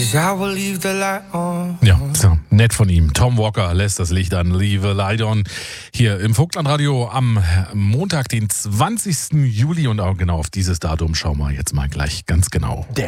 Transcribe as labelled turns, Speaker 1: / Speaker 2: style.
Speaker 1: 'cause I will leave the light on.
Speaker 2: Ja, so, nett von ihm. Tom Walker lässt das Licht an, Leave a Light On. Hier im Vogtlandradio am Montag, den 20. Juli. Und auch genau auf dieses Datum schauen wir jetzt mal gleich ganz genau.